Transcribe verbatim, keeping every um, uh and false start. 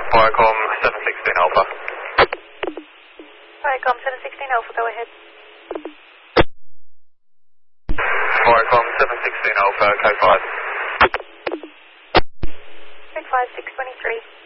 Viacom seven sixteen Alpha. Viacom seven sixteen Alpha, go ahead. Viacom seven sixteen Alpha, code five. Code five, six twenty-three.